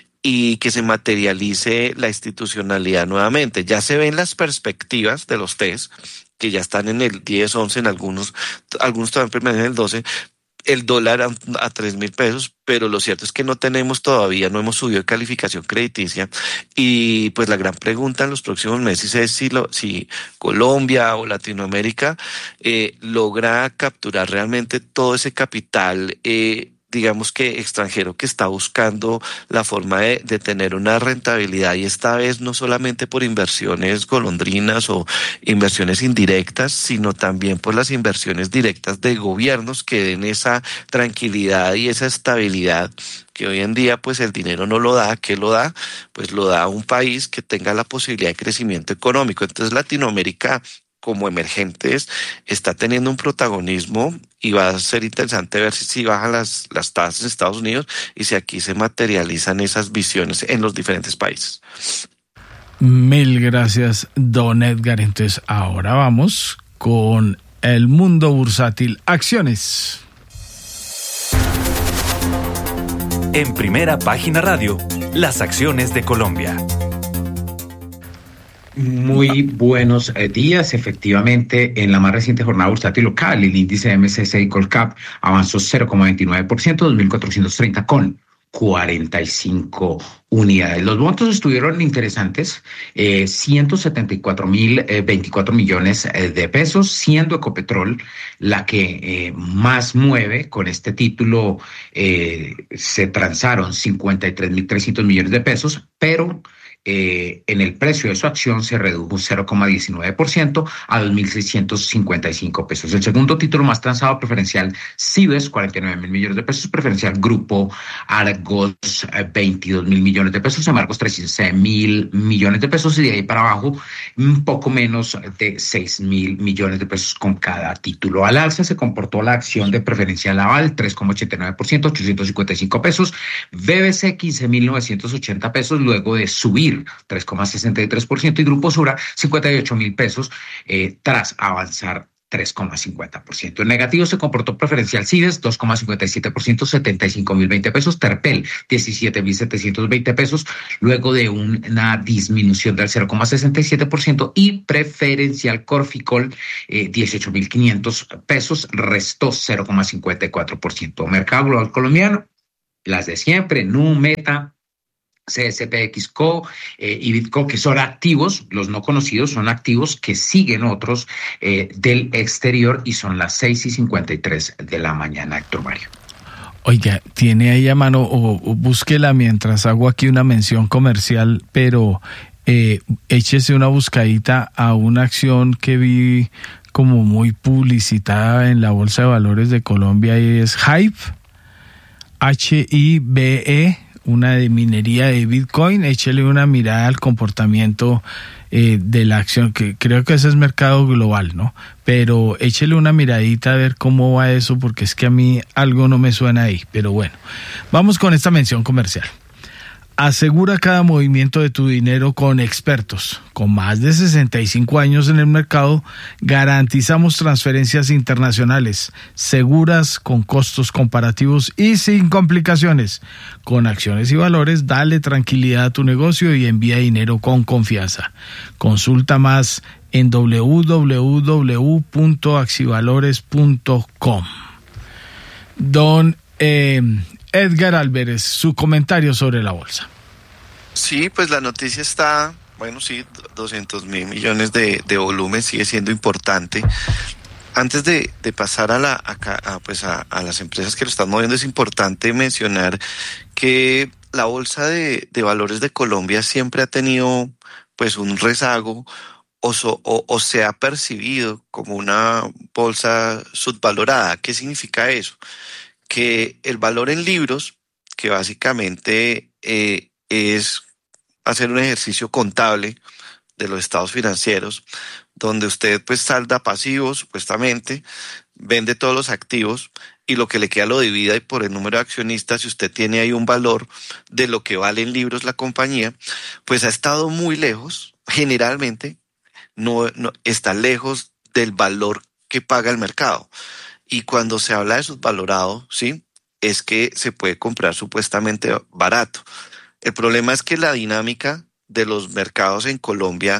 y que se materialice la institucionalidad nuevamente. Ya se ven las perspectivas de los test, que ya están en el diez, once, en algunos, algunos todavía permanecen en el doce, el dólar a, a tres mil pesos, pero lo cierto es que no tenemos todavía, no hemos subido de calificación crediticia, y pues la gran pregunta en los próximos meses es si, lo, si Colombia o Latinoamérica eh, logra capturar realmente todo ese capital eh, digamos que extranjero, que está buscando la forma de, de tener una rentabilidad, y esta vez no solamente por inversiones golondrinas o inversiones indirectas, sino también por las inversiones directas de gobiernos que den esa tranquilidad y esa estabilidad que hoy en día pues el dinero no lo da. ¿Qué lo da? Pues lo da un país que tenga la posibilidad de crecimiento económico. Entonces Latinoamérica, como emergentes, está teniendo un protagonismo, y va a ser interesante ver si, si bajan las, las tasas en Estados Unidos y si aquí se materializan esas visiones en los diferentes países. Mil gracias, don Edgar. Entonces ahora vamos con el mundo bursátil. Acciones. En Primera Página Radio, las acciones de Colombia. Muy buenos días. Efectivamente, en la más reciente jornada bursátil local, el índice M S C I Colcap avanzó cero coma veintinueve por ciento, dos mil cuatrocientos treinta con cuarenta y cinco unidades. Los montos estuvieron interesantes, eh, ciento setenta y cuatro mil veinticuatro millones de pesos, siendo Ecopetrol la que eh, más mueve. Con este título eh, se transaron cincuenta y tres mil trescientos millones de pesos, pero eh, en el precio de su acción se redujo cero coma diecinueve por ciento a dos mil seiscientos cincuenta y cinco pesos. El segundo título más transado preferencial Cibes, cuarenta y nueve mil millones de pesos, preferencial Grupo Argos, veintidós mil millones de pesos, Amargos trece mil millones de pesos y de ahí para abajo un poco menos de seis mil millones de pesos con cada título. Al alza se comportó la acción de preferencial Aval, tres coma ochenta y nueve por ciento, ochocientos cincuenta y cinco pesos, B B C quince mil novecientos ochenta pesos luego de subir tres coma sesenta y tres por ciento y Grupo Sura cincuenta y ocho mil pesos eh, tras avanzar tres coma cincuenta por ciento. En negativo se comportó preferencial Cides, dos coma cincuenta y siete por ciento, setenta y cinco mil veinte pesos, Terpel, diecisiete mil setecientos veinte pesos, luego de una disminución del cero coma sesenta y siete por ciento y preferencial Corficol, eh, dieciocho mil quinientos pesos, restó cero coma cincuenta y cuatro por ciento. Mercado global colombiano, las de siempre, Nu, Meta, C S P X Co eh, y Bitco, que son activos, los no conocidos son activos que siguen otros eh, del exterior y son las seis y cincuenta y tres de la mañana, Héctor Mario. Oiga, tiene ahí a mano o, o búsquela mientras hago aquí una mención comercial, pero eh, échese una buscadita a una acción que vi como muy publicitada en la Bolsa de Valores de Colombia y es Hive, H I B E, una de minería de Bitcoin. Échele una mirada al comportamiento eh, de la acción, que creo que ese es mercado global, ¿no? Pero échele una miradita a ver cómo va eso, porque es que a mí algo no me suena ahí. Pero bueno, vamos con esta mención comercial. Asegura cada movimiento de tu dinero con expertos. Con más de sesenta y cinco años en el mercado, garantizamos transferencias internacionales, seguras, con costos comparativos y sin complicaciones. Con acciones y valores, dale tranquilidad a tu negocio y envía dinero con confianza. Consulta más en doble u doble u doble u punto axivalores punto com. Don eh, Edgar Álvarez, su comentario sobre la bolsa. Sí, pues la noticia está, bueno, sí, doscientos mil millones de, de volumen, sigue siendo importante. Antes de, de pasar a, la, a, a, pues a, a las empresas que lo están moviendo, es importante mencionar que la Bolsa de, de Valores de Colombia siempre ha tenido pues un rezago o, so, o, o se ha percibido como una bolsa subvalorada. ¿Qué significa eso? Que el valor en libros, que básicamente eh, es hacer un ejercicio contable de los estados financieros, donde usted pues salda pasivos, supuestamente, vende todos los activos y lo que le queda lo divida y por el número de accionistas, si usted tiene ahí un valor de lo que vale en libros la compañía, pues ha estado muy lejos, generalmente, no, no está lejos del valor que paga el mercado. Y cuando se habla de subvalorado, ¿sí?, es que se puede comprar supuestamente barato. El problema es que la dinámica de los mercados en Colombia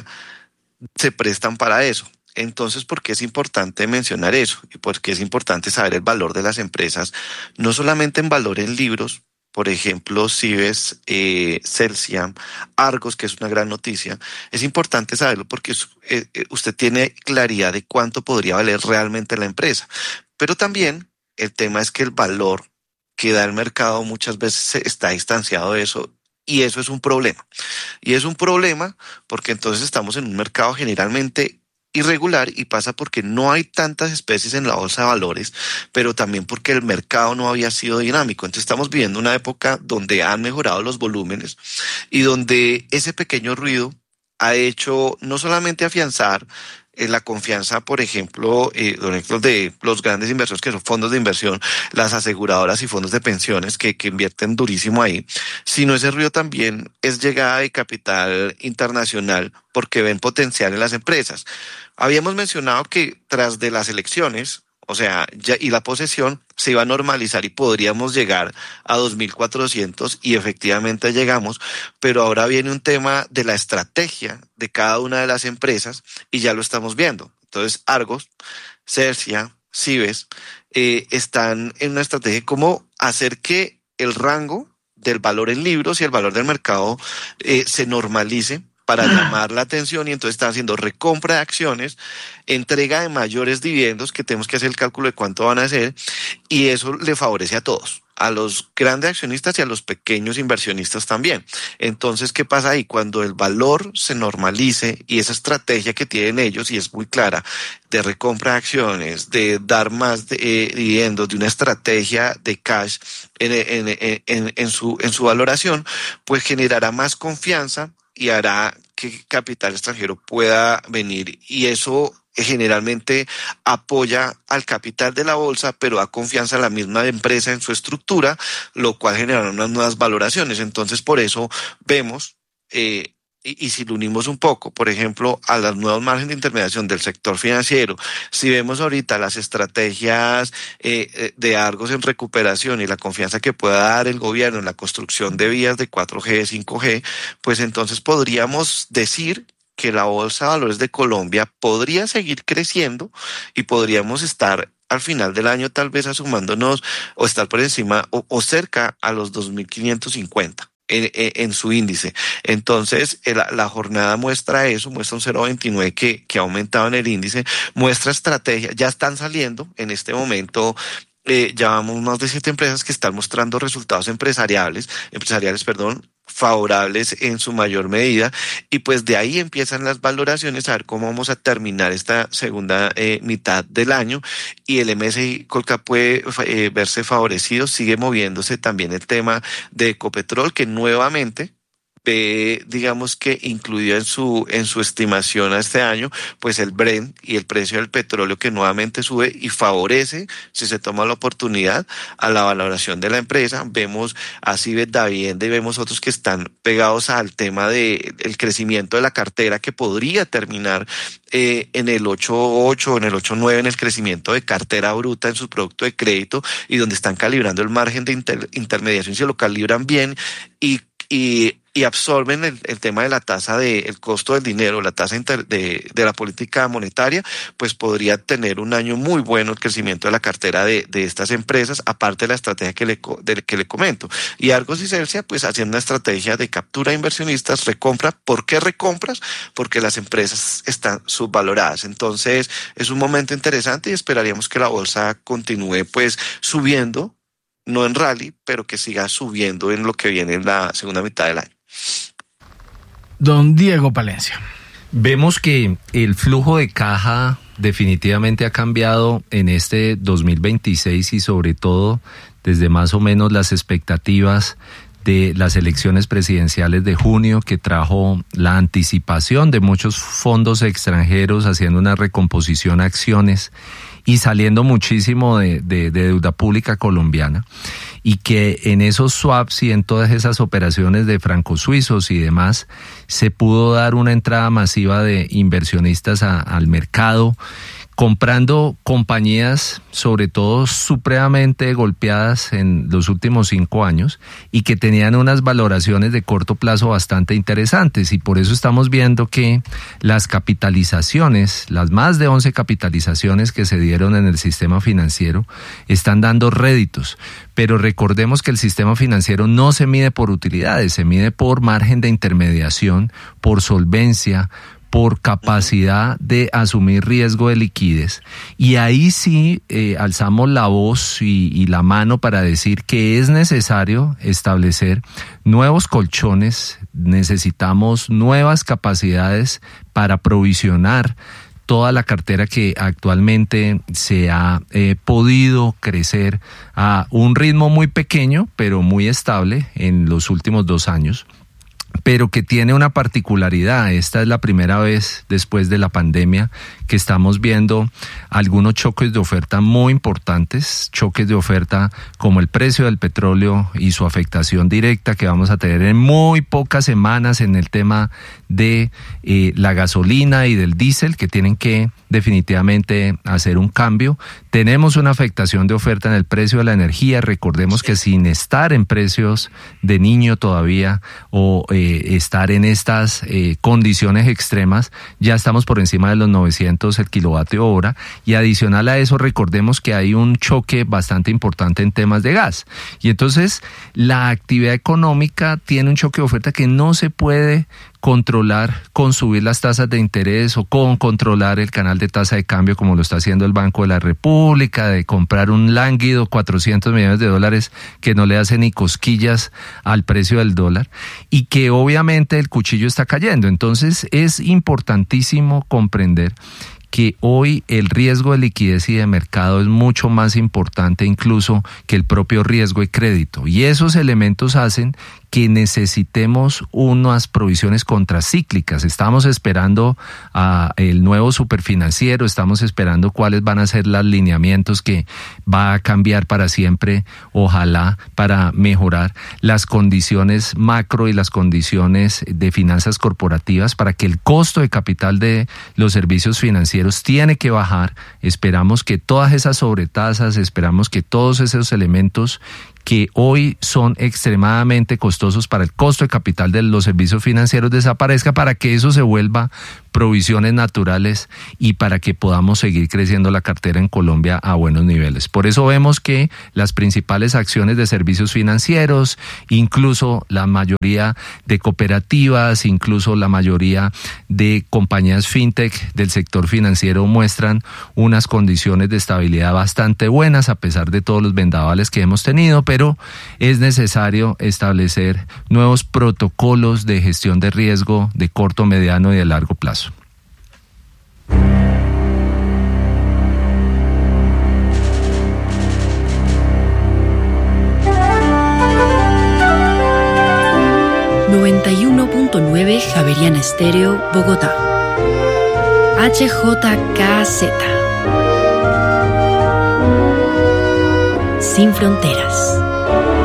se prestan para eso. Entonces, ¿por qué es importante mencionar eso? Y por qué es importante saber el valor de las empresas, no solamente en valor en libros, por ejemplo, Cibes, eh, Celsia, Argos, que es una gran noticia. Es importante saberlo porque eh, usted tiene claridad de cuánto podría valer realmente la empresa. Pero también el tema es que el valor que da el mercado muchas veces está distanciado de eso y eso es un problema. Y es un problema porque entonces estamos en un mercado generalmente irregular y pasa porque no hay tantas especies en la bolsa de valores, pero también porque el mercado no había sido dinámico. Entonces estamos viviendo una época donde han mejorado los volúmenes y donde ese pequeño ruido ha hecho no solamente afianzar eh, la confianza, por ejemplo, eh, de los grandes inversores que son fondos de inversión, las aseguradoras y fondos de pensiones que, que invierten durísimo ahí, sino ese ruido también es llegada de capital internacional porque ven potencial en las empresas. Habíamos mencionado que tras de las elecciones, o sea, ya, y la posesión se iba a normalizar y podríamos llegar a dos mil cuatrocientos y efectivamente llegamos, pero ahora viene un tema de la estrategia de cada una de las empresas y ya lo estamos viendo. Entonces, Argos, Celsia, Cibes eh, están en una estrategia como hacer que el rango del valor en libros y el valor del mercado eh, se normalice para llamar la atención y entonces están haciendo recompra de acciones, entrega de mayores dividendos, que tenemos que hacer el cálculo de cuánto van a hacer y eso le favorece a todos. a los grandes accionistas y a los pequeños inversionistas también. Entonces, ¿qué pasa ahí? Cuando el valor se normalice y esa estrategia que tienen ellos, y es muy clara, de recompra de acciones, de dar más de, eh, dividendos, de una estrategia de cash en, en, en, en, en, su, en su valoración, pues generará más confianza y hará que capital extranjero pueda venir, y eso generalmente apoya al capital de la bolsa, pero da confianza a la misma empresa en su estructura, lo cual genera unas nuevas valoraciones. Entonces, por eso vemos, eh, y, y si lo unimos un poco, por ejemplo, a los nuevos márgenes de intermediación del sector financiero, si vemos ahorita las estrategias eh, de Argos en recuperación y la confianza que pueda dar el gobierno en la construcción de vías de cuatro G, cinco G, pues entonces podríamos decir que la Bolsa de Valores de Colombia podría seguir creciendo y podríamos estar al final del año tal vez asomándonos o estar por encima o, o cerca a los dos mil quinientos cincuenta. En, en, en su índice. Entonces, la, la jornada muestra eso, muestra un cero punto veintinueve que, que ha aumentado en el índice, muestra estrategia, ya están saliendo en este momento. Eh, ya vamos más de siete empresas que están mostrando resultados empresariales, empresariales, perdón, favorables en su mayor medida, y pues de ahí empiezan las valoraciones a ver cómo vamos a terminar esta segunda eh, mitad del año, y el M S C I Colcap puede eh, verse favorecido. Sigue moviéndose también el tema de Ecopetrol, que nuevamente ve, digamos que incluido en su en su estimación a este año, pues el Brent y el precio del petróleo, que nuevamente sube y favorece, si se toma la oportunidad, a la valoración de la empresa. Vemos a Cibet Davivienda y vemos otros que están pegados al tema de el crecimiento de la cartera, que podría terminar eh, en el ocho punto ocho o en el ocho punto nueve en el crecimiento de cartera bruta en su producto de crédito, y donde están calibrando el margen de inter, intermediación, si lo calibran bien y y y absorben el, el tema de la tasa de el costo del dinero, la tasa inter, de, de la política monetaria, pues podría tener un año muy bueno el crecimiento de la cartera de, de estas empresas, aparte de la estrategia que le, de, que le comento. Y Argos y Celsia, pues haciendo una estrategia de captura de inversionistas, recompra. ¿Por qué recompras? Porque las empresas están subvaloradas. Entonces, es un momento interesante y esperaríamos que la bolsa continúe pues subiendo, no en rally, pero que siga subiendo en lo que viene en la segunda mitad del año. Don Diego Palencia. Vemos que el flujo de caja definitivamente ha cambiado en este dos mil veintiséis, y sobre todo desde más o menos las expectativas de las elecciones presidenciales de junio, que trajo la anticipación de muchos fondos extranjeros haciendo una recomposición a acciones y saliendo muchísimo de, de, de deuda pública colombiana, y que en esos swaps y en todas esas operaciones de francos suizos y demás se pudo dar una entrada masiva de inversionistas a, al mercado, comprando compañías sobre todo supremamente golpeadas en los últimos cinco años y que tenían unas valoraciones de corto plazo bastante interesantes, y por eso estamos viendo que las capitalizaciones, las más de once capitalizaciones que se dieron en el sistema financiero, están dando réditos. Pero recordemos que el sistema financiero no se mide por utilidades, se mide por margen de intermediación, por solvencia, por capacidad de asumir riesgo de liquidez, y ahí sí eh, alzamos la voz y, y la mano para decir que es necesario establecer nuevos colchones, necesitamos nuevas capacidades para provisionar toda la cartera que actualmente se ha eh, podido crecer a un ritmo muy pequeño, pero muy estable en los últimos dos años. Pero que tiene una particularidad. Esta es la primera vez después de la pandemia que estamos viendo algunos choques de oferta muy importantes, choques de oferta como el precio del petróleo y su afectación directa que vamos a tener en muy pocas semanas en el tema de eh, la gasolina y del diésel, que tienen que definitivamente hacer un cambio. Tenemos una afectación de oferta en el precio de la energía. Recordemos que sin estar en precios de niño todavía o eh, estar en estas eh, condiciones extremas, ya estamos por encima de los novecientos el kilovatio hora, y adicional a eso recordemos que hay un choque bastante importante en temas de gas, y entonces la actividad económica tiene un choque de oferta que no se puede controlar con subir las tasas de interés o con controlar el canal de tasa de cambio como lo está haciendo el Banco de la República, de comprar un lánguido cuatrocientos millones de dólares que no le hace ni cosquillas al precio del dólar y que obviamente el cuchillo está cayendo. Entonces es importantísimo comprender que hoy el riesgo de liquidez y de mercado es mucho más importante incluso que el propio riesgo de crédito. Y esos elementos hacen que necesitemos unas provisiones contracíclicas. Estamos esperando a el nuevo superfinanciero, estamos esperando cuáles van a ser los lineamientos que va a cambiar para siempre, ojalá, para mejorar las condiciones macro y las condiciones de finanzas corporativas para que el costo de capital de los servicios financieros tiene que bajar. Esperamos que todas esas sobretasas, esperamos que todos esos elementos que hoy son extremadamente costosos para el costo de capital de los servicios financieros desaparezca, para que eso se vuelva provisiones naturales y para que podamos seguir creciendo la cartera en Colombia a buenos niveles. Por eso vemos que las principales acciones de servicios financieros, incluso la mayoría de cooperativas, incluso la mayoría de compañías fintech del sector financiero muestran unas condiciones de estabilidad bastante buenas a pesar de todos los vendavales que hemos tenido, pero pero es necesario establecer nuevos protocolos de gestión de riesgo de corto, mediano y de largo plazo. noventa y uno punto nueve Javeriana Estéreo, Bogotá. H J K Z. Sin fronteras.